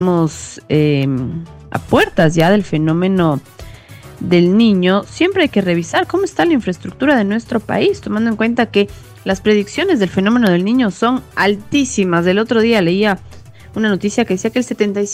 a puertas ya del fenómeno del Niño, siempre hay que revisar cómo está la infraestructura de nuestro país, tomando en cuenta que las predicciones del fenómeno del Niño son altísimas. El otro día leía una noticia que decía que el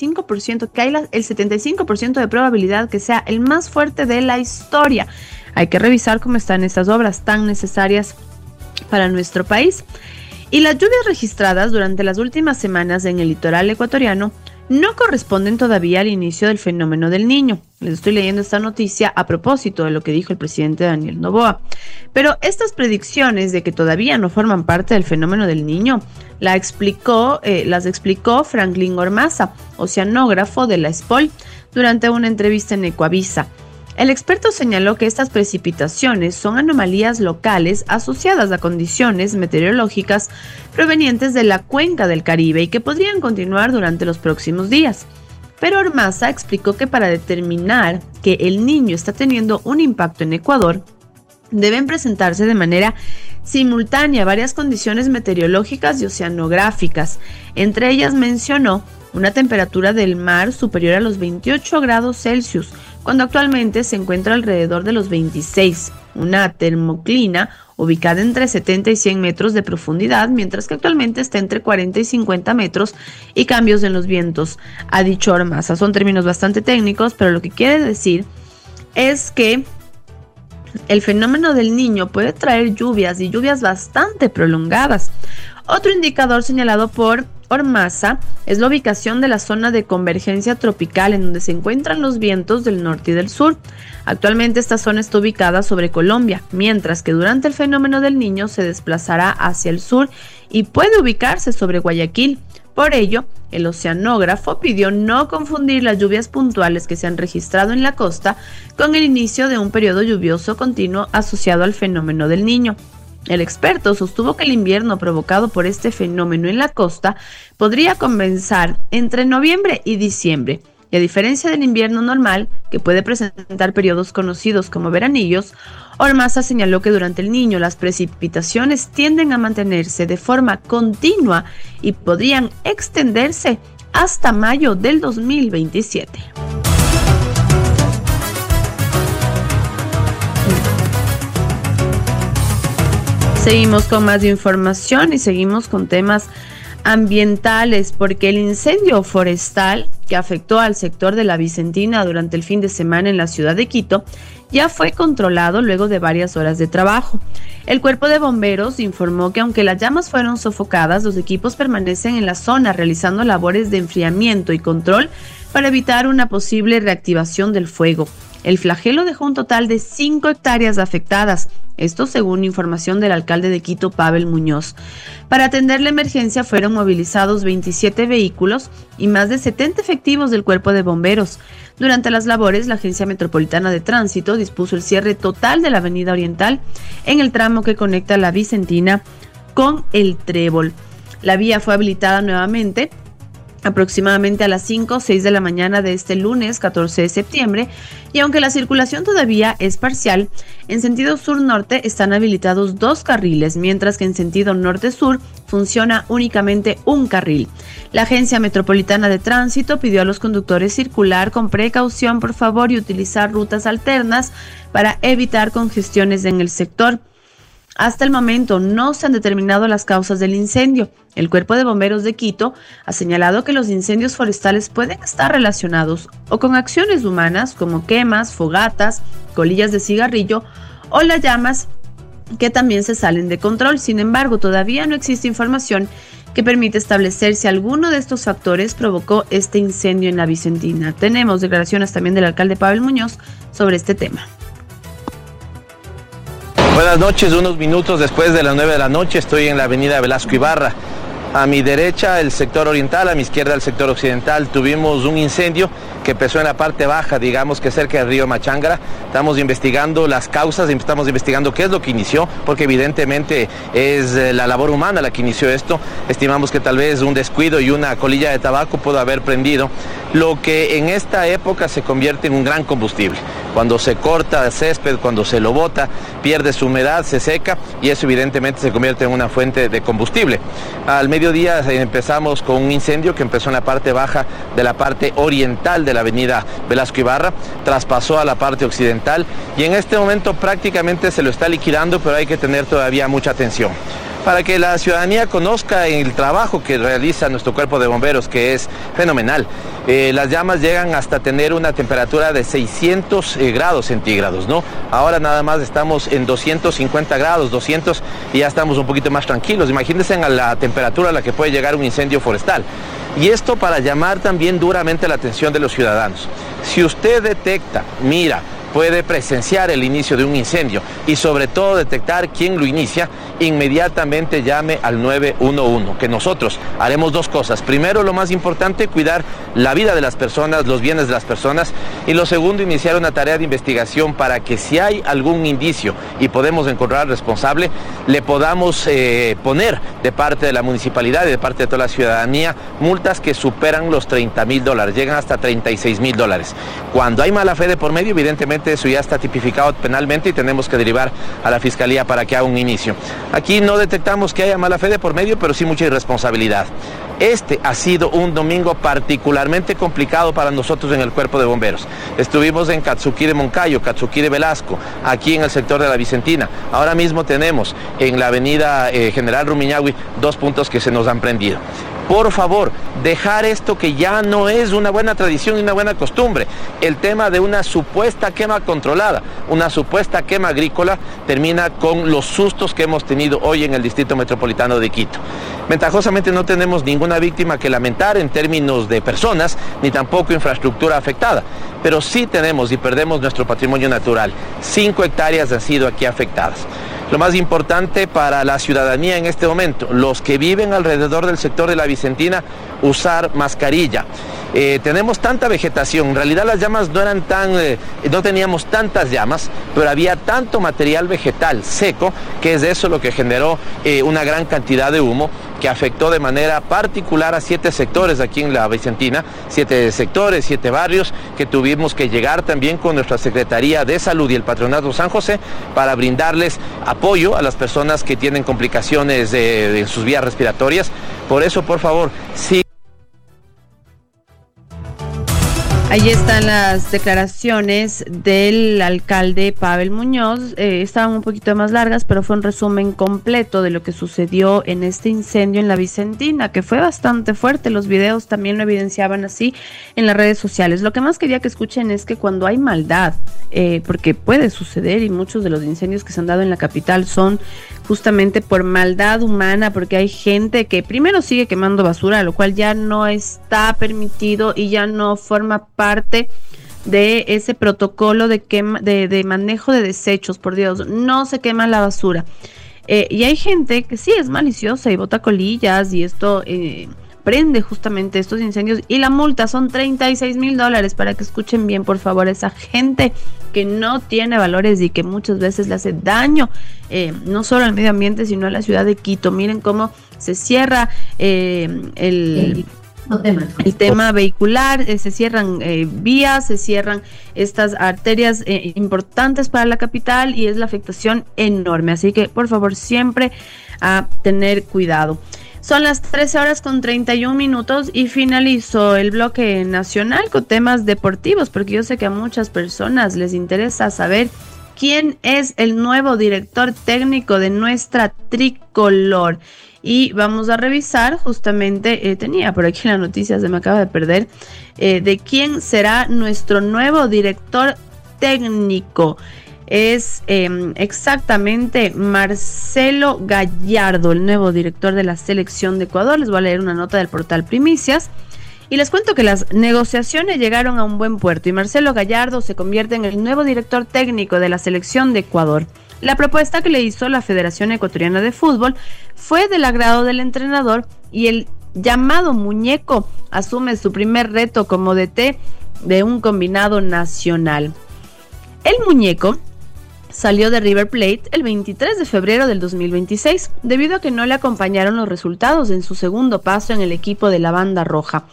75% de probabilidad que sea el más fuerte de la historia. Hay que revisar cómo están estas obras tan necesarias para nuestro país. Y las lluvias registradas durante las últimas semanas en el litoral ecuatoriano no corresponden todavía al inicio del fenómeno del Niño. Les estoy leyendo esta noticia a propósito de lo que dijo el presidente Daniel Noboa. Pero estas predicciones de que todavía no forman parte del fenómeno del Niño las explicó Franklin Ormaza, oceanógrafo de la SPOL, durante una entrevista en Ecuavisa. El experto señaló que estas precipitaciones son anomalías locales asociadas a condiciones meteorológicas provenientes de la cuenca del Caribe y que podrían continuar durante los próximos días. Pero Ormaza explicó que para determinar que el Niño está teniendo un impacto en Ecuador, deben presentarse de manera simultánea varias condiciones meteorológicas y oceanográficas. Entre ellas mencionó una temperatura del mar superior a los 28 grados Celsius, cuando actualmente se encuentra alrededor de los 26, una termoclina ubicada entre 70 y 100 metros de profundidad, mientras que actualmente está entre 40 y 50 metros, y cambios en los vientos, ha dicho Ormaza. Son términos bastante técnicos, pero lo que quiere decir es que el fenómeno del Niño puede traer lluvias y lluvias bastante prolongadas. Otro indicador señalado por Ormaza es la ubicación de la zona de convergencia tropical en donde se encuentran los vientos del norte y del sur. Actualmente esta zona está ubicada sobre Colombia, mientras que durante el fenómeno del Niño se desplazará hacia el sur y puede ubicarse sobre Guayaquil. Por ello, el oceanógrafo pidió no confundir las lluvias puntuales que se han registrado en la costa con el inicio de un periodo lluvioso continuo asociado al fenómeno del Niño. El experto sostuvo que el invierno provocado por este fenómeno en la costa podría comenzar entre noviembre y diciembre. Y a diferencia del invierno normal, que puede presentar periodos conocidos como veranillos, Ormaza señaló que durante el Niño las precipitaciones tienden a mantenerse de forma continua y podrían extenderse hasta mayo del 2027. Seguimos con más información y seguimos con temas ambientales, porque el incendio forestal que afectó al sector de la Vicentina durante el fin de semana en la ciudad de Quito ya fue controlado luego de varias horas de trabajo. El cuerpo de bomberos informó que aunque las llamas fueron sofocadas, los equipos permanecen en la zona realizando labores de enfriamiento y control para evitar una posible reactivación del fuego. El flagelo dejó un total de 5 hectáreas afectadas, esto según información del alcalde de Quito, Pavel Muñoz. Para atender la emergencia fueron movilizados 27 vehículos y más de 70 efectivos del cuerpo de bomberos. Durante las labores, la Agencia Metropolitana de Tránsito dispuso el cierre total de la Avenida Oriental en el tramo que conecta la Vicentina con el Trébol. La vía fue habilitada nuevamente aproximadamente a las 5 o 6 de la mañana de este lunes 14 de septiembre, y aunque la circulación todavía es parcial, en sentido sur-norte están habilitados 2 carriles, mientras que en sentido norte-sur funciona únicamente un carril. La Agencia Metropolitana de Tránsito pidió a los conductores circular con precaución, por favor, y utilizar rutas alternas para evitar congestiones en el sector. Hasta el momento no se han determinado las causas del incendio. El Cuerpo de Bomberos de Quito ha señalado que los incendios forestales pueden estar relacionados o con acciones humanas como quemas, fogatas, colillas de cigarrillo o las llamas que también se salen de control. Sin embargo, todavía no existe información que permite establecer si alguno de estos factores provocó este incendio en la Vicentina. Tenemos declaraciones también del alcalde Pavel Muñoz sobre este tema. Buenas noches, unos minutos después de las 9 de la noche estoy en la avenida Velasco Ibarra. A mi derecha el sector oriental, a mi izquierda el sector occidental. Tuvimos un incendio que empezó en la parte baja, digamos que cerca del río Machángara. Estamos investigando las causas, estamos investigando qué es lo que inició, porque evidentemente es la labor humana la que inició esto. Estimamos que tal vez un descuido y una colilla de tabaco pudo haber prendido lo que en esta época se convierte en un gran combustible. Cuando se corta el césped, cuando se lo bota, pierde su humedad, se seca y eso evidentemente se convierte en una fuente de combustible. Al mediodía empezamos con un incendio que empezó en la parte baja de la parte oriental de la avenida Velasco Ibarra, traspasó a la parte occidental y en este momento prácticamente se lo está liquidando, pero hay que tener todavía mucha atención. Para que la ciudadanía conozca el trabajo que realiza nuestro cuerpo de bomberos, que es fenomenal. Las llamas llegan hasta tener una temperatura de 600 grados centígrados, ¿no? Ahora nada más estamos en 250 grados, 200, y ya estamos un poquito más tranquilos. Imagínense a la temperatura a la que puede llegar un incendio forestal. Y esto para llamar también duramente la atención de los ciudadanos. Si usted detecta, mira, puede presenciar el inicio de un incendio y sobre todo detectar quién lo inicia, inmediatamente llame al 911, que nosotros haremos dos cosas. Primero, lo más importante, cuidar la vida de las personas, los bienes de las personas, y lo segundo, iniciar una tarea de investigación para que si hay algún indicio y podemos encontrar al responsable, le podamos poner de parte de la municipalidad y de parte de toda la ciudadanía multas que superan los $30,000, llegan hasta $36,000. Cuando hay mala fe de por medio, evidentemente eso ya está tipificado penalmente y tenemos que derivar a la Fiscalía para que haga un inicio. Aquí no detectamos que haya mala fe de por medio, pero sí mucha irresponsabilidad. Este ha sido un domingo particularmente complicado para nosotros en el Cuerpo de Bomberos. Estuvimos en Katsuki de Moncayo, Katsuki de Velasco, aquí en el sector de la Vicentina. Ahora mismo tenemos en la avenida General Rumiñahui 2 puntos que se nos han prendido. Por favor, dejar esto que ya no es una buena tradición y una buena costumbre. El tema de una supuesta quema controlada, una supuesta quema agrícola, termina con los sustos que hemos tenido hoy en el Distrito Metropolitano de Quito. Ventajosamente no tenemos ninguna víctima que lamentar en términos de personas, ni tampoco infraestructura afectada, pero sí tenemos y perdemos nuestro patrimonio natural. 5 hectáreas han sido aquí afectadas. Lo más importante para la ciudadanía en este momento, los que viven alrededor del sector de la Vicentina, usar mascarilla. Tenemos tanta vegetación, en realidad las llamas no eran no teníamos tantas llamas, pero había tanto material vegetal seco que es eso lo que generó una gran cantidad de humo que afectó de manera particular a 7 sectores aquí en la Vicentina, 7 sectores, 7 barrios, que tuvimos que llegar también con nuestra Secretaría de Salud y el Patronato San José para brindarles apoyo a las personas que tienen complicaciones en sus vías respiratorias. Por eso, por favor, sí. Ahí están las declaraciones del alcalde Pavel Muñoz. Estaban un poquito más largas, pero fue un resumen completo de lo que sucedió en este incendio en la Vicentina, que fue bastante fuerte. Los videos también lo evidenciaban así en las redes sociales. Lo que más quería que escuchen es que cuando hay maldad, porque puede suceder, y muchos de los incendios que se han dado en la capital son justamente por maldad humana, porque hay gente que primero sigue quemando basura, lo cual ya no está permitido y ya no forma parte de ese protocolo de manejo de desechos. Por Dios, no se quema la basura. Y hay gente que sí es maliciosa y bota colillas, y esto prende justamente estos incendios, y la multa son $36,000, para que escuchen bien, por favor, esa gente que no tiene valores y que muchas veces le hace daño, no solo al medio ambiente, sino a la ciudad de Quito. Miren cómo se cierra el tema vehicular, se cierran vías, se cierran estas arterias importantes para la capital, y es la afectación enorme. Así que, por favor, siempre a tener cuidado. Son las 13:31 y finalizo el bloque nacional con temas deportivos, porque yo sé que a muchas personas les interesa saber quién es el nuevo director técnico de nuestra tricolor. Y vamos a revisar justamente, tenía por aquí la noticia, se me acaba de perder, de quién será nuestro nuevo director técnico. Es exactamente Marcelo Gallardo, el nuevo director de la selección de Ecuador. Les voy a leer una nota del portal Primicias y les cuento que las negociaciones llegaron a un buen puerto y Marcelo Gallardo se convierte en el nuevo director técnico de la selección de Ecuador. La propuesta que le hizo la Federación Ecuatoriana de Fútbol fue del agrado del entrenador, y el llamado muñeco asume su primer reto como DT de un combinado nacional. El muñeco salió de River Plate el 23 de febrero del 2026, debido a que no le acompañaron los resultados en su segundo paso en el equipo de la Banda Roja.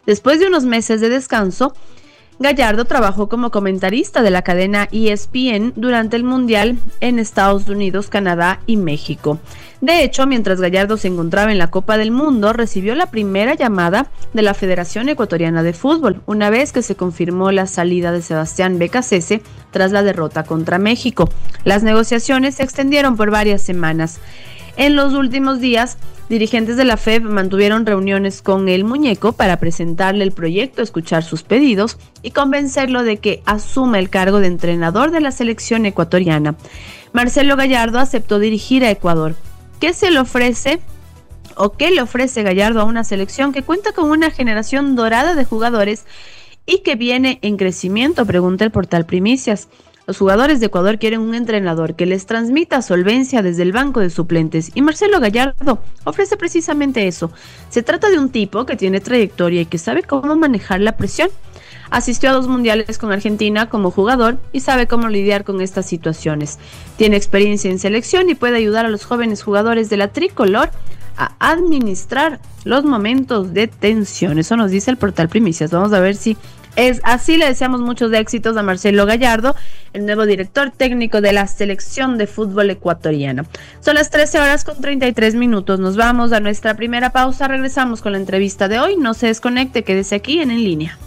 Después de unos meses de descanso, Gallardo trabajó como comentarista de la cadena ESPN durante el Mundial en Estados Unidos, Canadá y México. De hecho, mientras Gallardo se encontraba en la Copa del Mundo, recibió la primera llamada de la Federación Ecuatoriana de Fútbol, una vez que se confirmó la salida de Sebastián Becasese tras la derrota contra México. Las negociaciones se extendieron por varias semanas. En los últimos días, dirigentes de la FEB mantuvieron reuniones con el muñeco para presentarle el proyecto, escuchar sus pedidos y convencerlo de que asuma el cargo de entrenador de la selección ecuatoriana. Marcelo Gallardo aceptó dirigir a Ecuador. ¿Qué se le ofrece o qué le ofrece Gallardo a una selección que cuenta con una generación dorada de jugadores y que viene en crecimiento?, pregunta el portal Primicias. Los jugadores de Ecuador quieren un entrenador que les transmita solvencia desde el banco de suplentes, y Marcelo Gallardo ofrece precisamente eso. Se trata de un tipo que tiene trayectoria y que sabe cómo manejar la presión. Asistió a 2 mundiales con Argentina como jugador y sabe cómo lidiar con estas situaciones. Tiene experiencia en selección y puede ayudar a los jóvenes jugadores de la tricolor a administrar los momentos de tensión. Eso nos dice el portal Primicias. Vamos a ver si es así. Le deseamos muchos éxitos a Marcelo Gallardo, el nuevo director técnico de la selección de fútbol ecuatoriana. Son las 13:33. Nos vamos a nuestra primera pausa. Regresamos con la entrevista de hoy. No se desconecte, quédese aquí En Línea.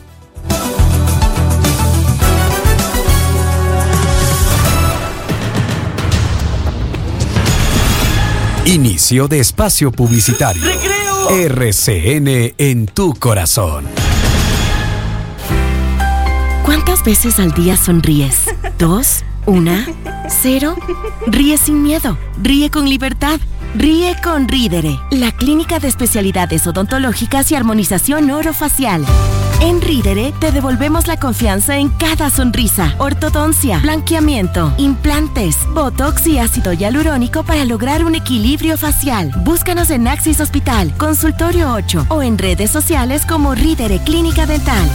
Inicio de espacio publicitario. ¡Recreo! RCN en tu corazón. ¿Cuántas veces al día sonríes? ¿2? ¿1? ¿0? Ríe sin miedo. Ríe con libertad. Ríe con Ridere, la clínica de especialidades odontológicas y armonización orofacial. En Ridere te devolvemos la confianza en cada sonrisa. Ortodoncia, blanqueamiento, implantes, botox y ácido hialurónico para lograr un equilibrio facial. Búscanos en Axis Hospital, Consultorio 8 o en redes sociales como Ridere Clínica Dental.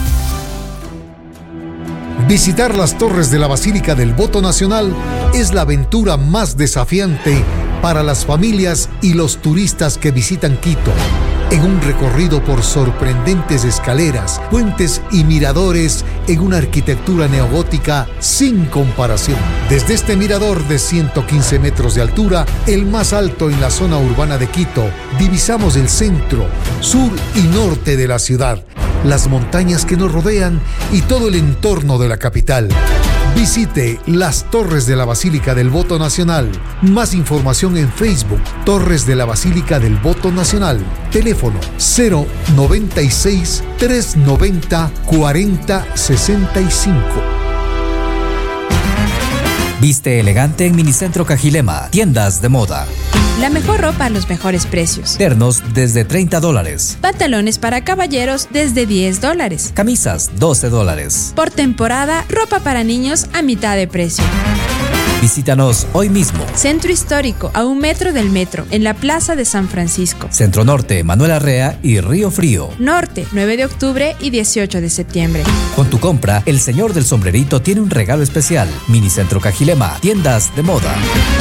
Visitar las torres de la Basílica del Voto Nacional es la aventura más desafiante para las familias y los turistas que visitan Quito. En un recorrido por sorprendentes escaleras, puentes y miradores en una arquitectura neogótica sin comparación. Desde este mirador de 115 metros de altura, el más alto en la zona urbana de Quito, divisamos el centro, sur y norte de la ciudad, las montañas que nos rodean y todo el entorno de la capital. Visite las Torres de la Basílica del Voto Nacional. Más información en Facebook, Torres de la Basílica del Voto Nacional. Teléfono 096 390 4065. Viste elegante en Minicentro Cajilema, tiendas de moda. La mejor ropa a los mejores precios. Ternos desde $30. Pantalones para caballeros desde $10. Camisas $12. Por temporada, ropa para niños a mitad de precio. Visítanos hoy mismo. Centro Histórico, a 1 metro del metro, en la Plaza de San Francisco. Centro Norte, Manuel Arrea y Río Frío. Norte, 9 de octubre y 18 de septiembre. Con tu compra, el señor del sombrerito tiene un regalo especial. Minicentro Cajilema, tiendas de moda.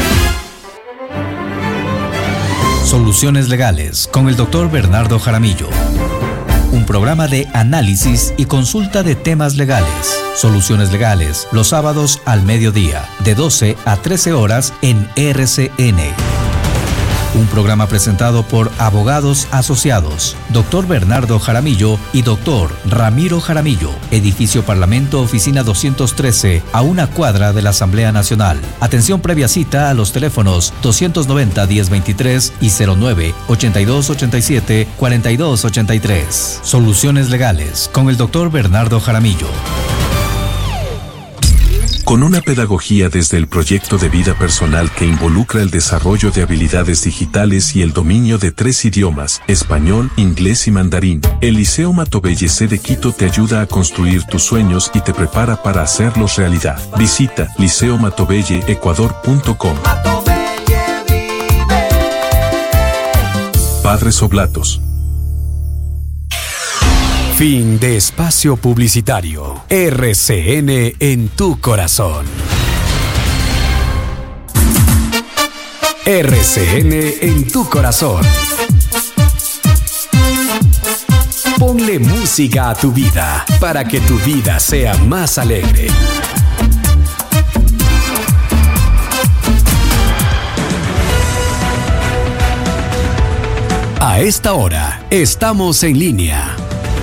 Soluciones Legales con el Dr. Bernardo Jaramillo. Un programa de análisis y consulta de temas legales. Soluciones Legales, los sábados al mediodía, de 12 a 13 horas en RCN. Un programa presentado por Abogados Asociados, Dr. Bernardo Jaramillo y Dr. Ramiro Jaramillo. Edificio Parlamento, oficina 213, a 1 cuadra de la Asamblea Nacional. Atención previa cita a los teléfonos 290-1023 y 09-8287-4283. Soluciones Legales con el Dr. Bernardo Jaramillo. Con una pedagogía desde el proyecto de vida personal que involucra el desarrollo de habilidades digitales y el dominio de 3 idiomas, español, inglés y mandarín, el Liceo Matobelle C de Quito te ayuda a construir tus sueños y te prepara para hacerlos realidad. Visita liceomatobelleecuador.com. Padres Oblatos. Fin de espacio publicitario. RCN en tu corazón. RCN en tu corazón. Ponle música a tu vida para que tu vida sea más alegre. A esta hora, estamos en línea.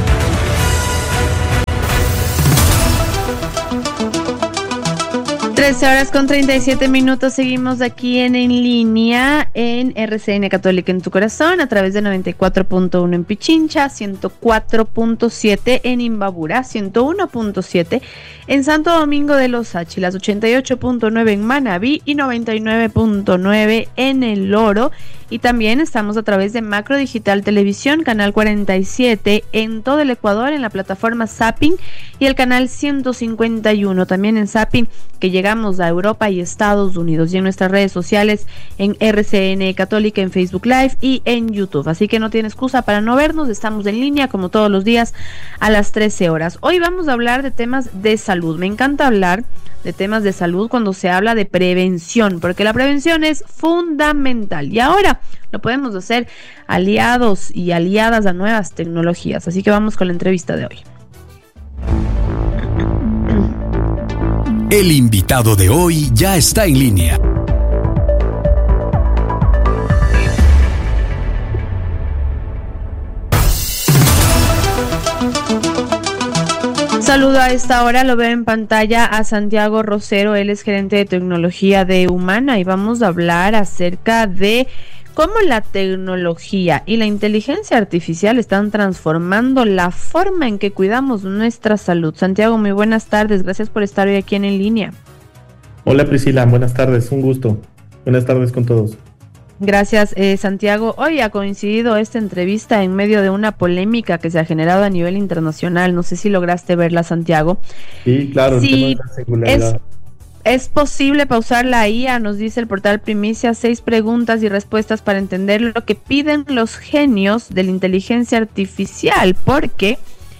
Horas con 37 minutos, seguimos aquí en línea en RCN Católica en tu corazón a través de 94.1 en Pichincha, 104.7 en Imbabura, 101.7 en Santo Domingo de los Áchilas, 88.9 en Manabí y 99.9 en El Oro. Y también estamos a través de Macro Digital Televisión, canal 47 en todo el Ecuador, en la plataforma Zapping y el canal 151 también en Zapping, que llegamos a Europa y Estados Unidos, y en nuestras redes sociales en RCN Católica, en Facebook Live y en YouTube. Así que no tiene excusa para no vernos, estamos en línea como todos los días a las 13 horas. Hoy vamos a hablar de temas de salud. Me encanta hablar de temas de salud cuando se habla de prevención, porque la prevención es fundamental y ahora lo podemos hacer aliados y aliadas a nuevas tecnologías. Así que vamos con la entrevista de hoy. El invitado de hoy ya está en línea. Saludo a esta hora, lo veo en pantalla a Santiago Rosero, él es gerente de tecnología de Humana y vamos a hablar acerca de cómo la tecnología y la inteligencia artificial están transformando la forma en que cuidamos nuestra salud. Santiago, muy buenas tardes, gracias por estar hoy aquí en línea. Hola Priscila, buenas tardes, un gusto. Buenas tardes con todos. Gracias, Santiago. Hoy ha coincidido esta entrevista en medio de una polémica que se ha generado a nivel internacional. No sé si lograste verla, Santiago. Sí, claro. Sí, es posible pausar la IA, nos dice el portal Primicia, 6 preguntas y respuestas para entender lo que piden los genios de la inteligencia artificial, porque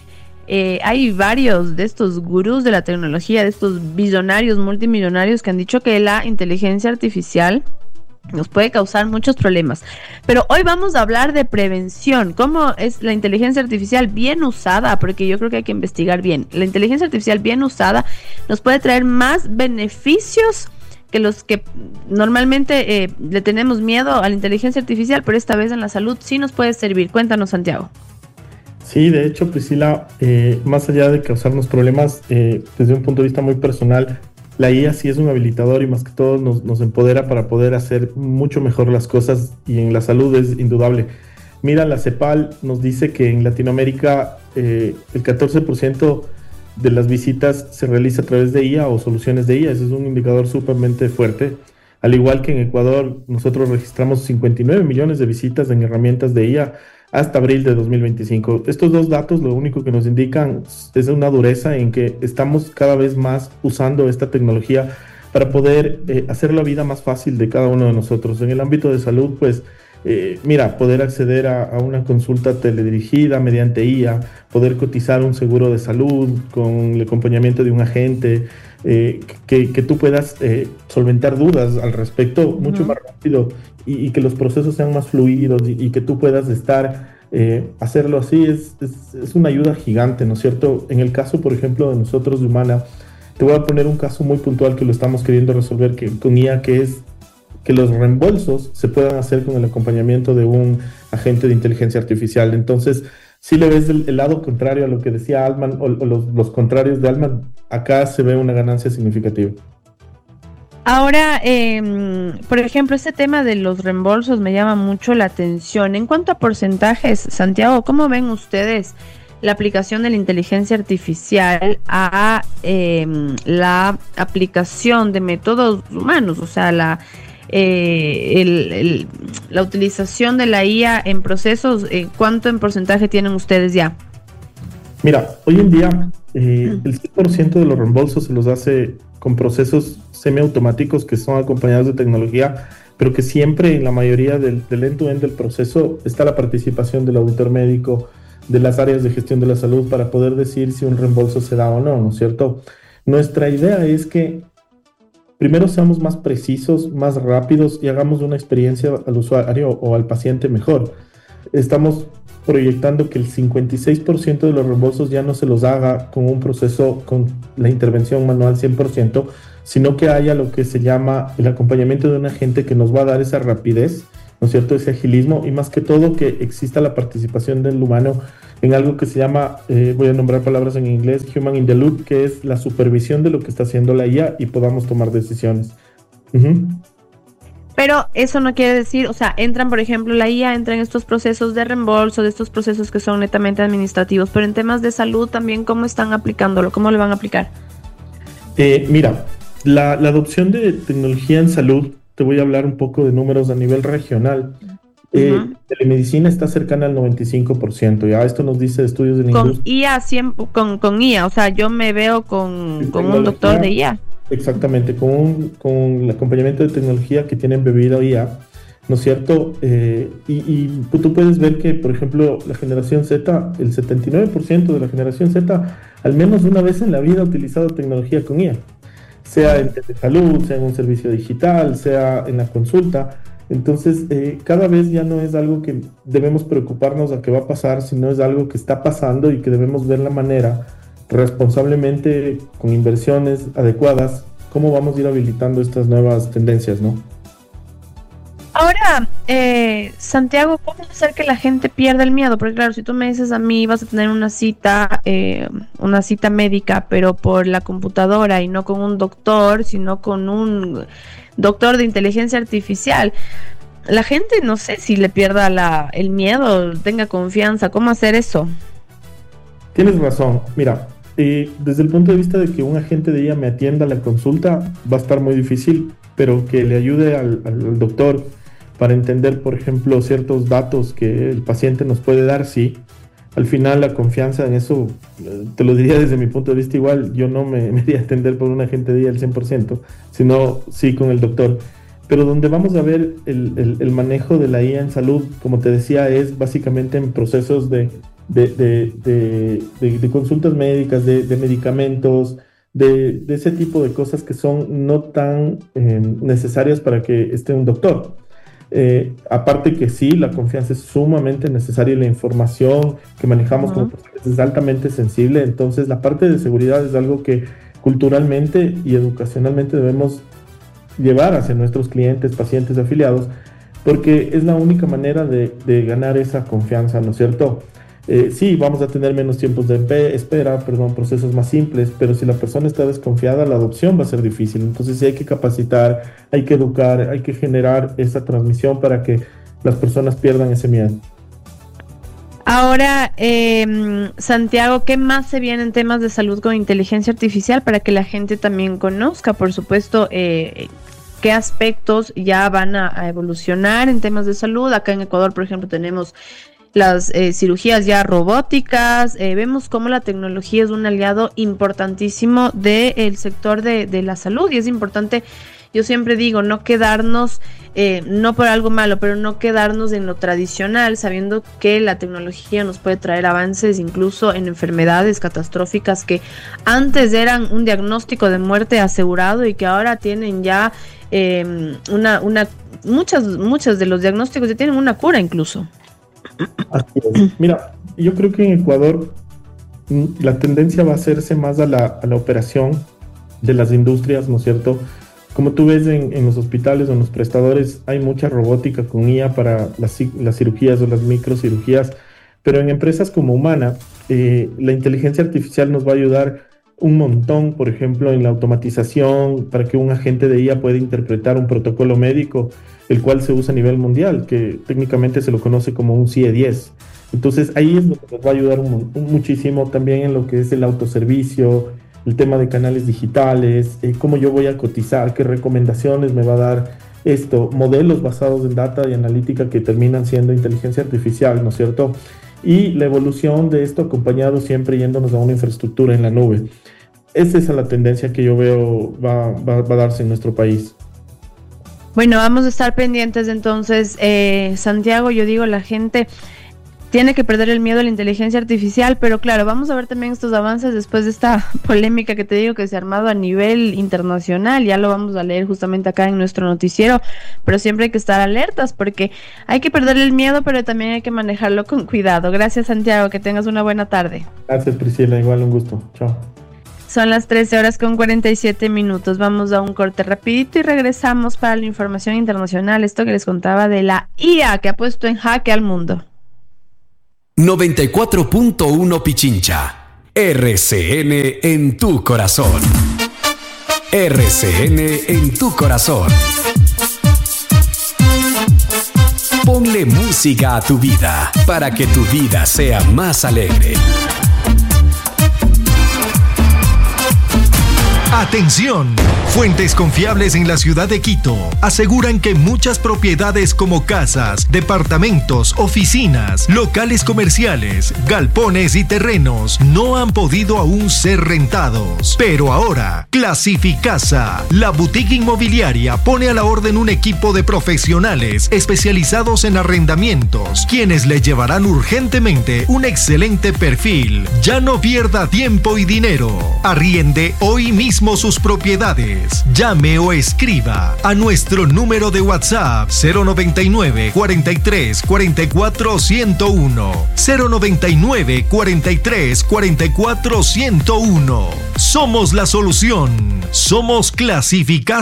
hay varios de estos gurús de la tecnología, de estos billonarios, multimillonarios que han dicho que la inteligencia artificial nos puede causar muchos problemas. Pero hoy vamos a hablar de prevención, cómo es la inteligencia artificial bien usada, porque yo creo que hay que investigar bien. La inteligencia artificial bien usada nos puede traer más beneficios que los que normalmente le tenemos miedo a la inteligencia artificial, pero esta vez en la salud sí nos puede servir. Cuéntanos, Santiago. Sí, de hecho, Priscila, más allá de causarnos problemas, desde un punto de vista muy personal, la IA sí es un habilitador y más que todo nos empodera para poder hacer mucho mejor las cosas, y en la salud es indudable. Mira, la CEPAL nos dice que en Latinoamérica el 14% de las visitas se realiza a través de IA o soluciones de IA. Ese es un indicador súpermente fuerte. Al igual que en Ecuador, nosotros registramos 59 millones de visitas en herramientas de IA hasta abril de 2025. Estos dos datos lo único que nos indican es una dureza en que estamos cada vez más usando esta tecnología para poder hacer la vida más fácil de cada uno de nosotros. En el ámbito de salud, pues, poder acceder a una consulta teledirigida mediante IA, poder cotizar un seguro de salud con el acompañamiento de un agente, que tú puedas solventar dudas al respecto mucho más rápido y que los procesos sean más fluidos y que tú puedas hacerlo así es una ayuda gigante, ¿no es cierto? En el caso, por ejemplo, de nosotros de Humana, te voy a poner un caso muy puntual que lo estamos queriendo resolver con IA, que es que los reembolsos se puedan hacer con el acompañamiento de un agente de inteligencia artificial. Entonces, si le ves el lado contrario a lo que decía Altman o los contrarios de Altman, acá se ve una ganancia significativa. Ahora, por ejemplo, este tema de los reembolsos me llama mucho la atención. En cuanto a porcentajes, Santiago, ¿cómo ven ustedes la aplicación de la inteligencia artificial a la aplicación de métodos humanos? O sea, la utilización de la IA en procesos, ¿cuánto en porcentaje tienen ustedes ya? Mira, hoy en día el 100% de los reembolsos se los hace con procesos semiautomáticos que son acompañados de tecnología, pero que siempre en la mayoría del end-to-end del proceso está la participación del auditor médico, de las áreas de gestión de la salud, para poder decir si un reembolso se da o no, ¿no es cierto? Nuestra idea es que primero seamos más precisos, más rápidos y hagamos una experiencia al usuario o al paciente mejor. estamos proyectando que el 56% de los reembolsos ya no se los haga con un proceso, con la intervención manual 100%, sino que haya lo que se llama el acompañamiento de un agente que nos va a dar esa rapidez, ¿no es cierto?, ese agilismo, y más que todo que exista la participación del humano en algo que se llama, voy a nombrar palabras en inglés, Human in the Loop, que es la supervisión de lo que está haciendo la IA y podamos tomar decisiones. Pero eso no quiere decir, o sea, entran, por ejemplo, la IA entra en estos procesos de reembolso, de estos procesos que son netamente administrativos, pero en temas de salud también, ¿cómo están aplicándolo? ¿Cómo lo van a aplicar? Mira, la adopción de tecnología en salud, te voy a hablar un poco de números a nivel regional. Telemedicina está cercana al 95%, ya esto nos dice estudios de la industria. Con IA, o sea, yo me veo con un doctor de IA. Exactamente, con el acompañamiento de tecnología que tiene embebida IA, ¿no es cierto? Y tú puedes ver que, por ejemplo, la generación Z, el 79% de la generación Z, al menos una vez en la vida ha utilizado tecnología con IA, sea en telesalud, sea en un servicio digital, sea en la consulta. Entonces, cada vez ya no es algo que debemos preocuparnos a qué va a pasar, sino es algo que está pasando y que debemos ver la manera responsablemente, con inversiones adecuadas, cómo vamos a ir habilitando estas nuevas tendencias, ¿no? Ahora, Santiago, ¿cómo hacer que la gente pierda el miedo? Porque claro, si tú me dices a mí vas a tener una cita médica, pero por la computadora y no con un doctor, sino con un doctor de inteligencia artificial, la gente no sé si le pierda el miedo, tenga confianza. ¿Cómo hacer eso? Tienes razón. Mira, desde el punto de vista de que un agente de IA me atienda la consulta, va a estar muy difícil, pero que le ayude al doctor para entender, por ejemplo, ciertos datos que el paciente nos puede dar, sí. Al final la confianza en eso, te lo diría desde mi punto de vista igual, yo no me iría a atender por un agente de IA al 100%, sino sí con el doctor. Pero donde vamos a ver el manejo de la IA en salud, como te decía, es básicamente en procesos de consultas médicas, de medicamentos, de ese tipo de cosas que son no tan necesarias para que esté un doctor. Aparte que sí, la confianza es sumamente necesaria y la información que manejamos como profesionales es altamente sensible. Entonces la parte de seguridad es algo que culturalmente y educacionalmente debemos llevar hacia nuestros clientes, pacientes, afiliados, porque es la única manera de ganar esa confianza, ¿no es cierto? Sí, vamos a tener menos tiempos de espera, procesos más simples, pero si la persona está desconfiada, la adopción va a ser difícil. Entonces sí hay que capacitar, hay que educar, hay que generar esa transmisión para que las personas pierdan ese miedo. Ahora, Santiago, ¿qué más se viene en temas de salud con inteligencia artificial para que la gente también conozca, por supuesto, qué aspectos ya van a evolucionar en temas de salud? Acá en Ecuador, por ejemplo, tenemos las cirugías ya robóticas, vemos cómo la tecnología es un aliado importantísimo del sector de la salud, y es importante, yo siempre digo, no quedarnos, no por algo malo, pero no quedarnos en lo tradicional, sabiendo que la tecnología nos puede traer avances incluso en enfermedades catastróficas que antes eran un diagnóstico de muerte asegurado y que ahora tienen ya muchos de los diagnósticos ya tienen una cura incluso. Así es. Mira, yo creo que en Ecuador la tendencia va a hacerse más a la operación de las industrias, ¿no es cierto? Como tú ves en los hospitales o en los prestadores, hay mucha robótica con IA para las cirugías o las microcirugías, pero en empresas como Humana, la inteligencia artificial nos va a ayudar un montón, por ejemplo, en la automatización, para que un agente de IA pueda interpretar un protocolo médico, el cual se usa a nivel mundial, que técnicamente se lo conoce como un CIE-10. Entonces ahí es lo que nos va a ayudar muchísimo también en lo que es el autoservicio, el tema de canales digitales, cómo yo voy a cotizar, qué recomendaciones me va a dar esto, modelos basados en data y analítica que terminan siendo inteligencia artificial, ¿no es cierto? Y la evolución de esto acompañado siempre yéndonos a una infraestructura en la nube. Esa es la tendencia que yo veo va a darse en nuestro país. Bueno, vamos a estar pendientes entonces, Santiago. Yo digo, la gente tiene que perder el miedo a la inteligencia artificial, pero claro, vamos a ver también estos avances después de esta polémica que te digo que se ha armado a nivel internacional. Ya lo vamos a leer justamente acá en nuestro noticiero, pero siempre hay que estar alertas porque hay que perder el miedo, pero también hay que manejarlo con cuidado. Gracias, Santiago, que tengas una buena tarde. Gracias, Priscila, igual un gusto. Chao. Son las 13:47. Vamos a un corte rapidito y regresamos para la información internacional. Esto que les contaba de la IA que ha puesto en jaque al mundo. 94.1 Pichincha. RCN en tu corazón. RCN en tu corazón. Ponle música a tu vida para que tu vida sea más alegre. ¡Atención! Fuentes confiables en la ciudad de Quito aseguran que muchas propiedades como casas, departamentos, oficinas, locales comerciales, galpones y terrenos no han podido aún ser rentados. Pero ahora, Clasificasa, la boutique inmobiliaria, pone a la orden un equipo de profesionales especializados en arrendamientos, quienes le llevarán urgentemente un excelente perfil. Ya no pierda tiempo y dinero. Arriende hoy mismo sus propiedades. Llame o escriba a nuestro número de WhatsApp 099 43 44 101 099 43 44 101. Somos la solución. Somos Clasificasa.